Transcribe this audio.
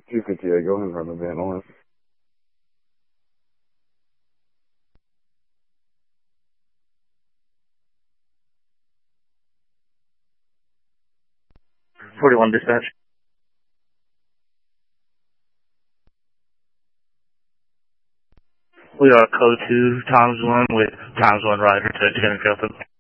258, go ahead and run the van on. 41 dispatch. We are code 2 times 1 with times 1 rider to Jennifer Felton.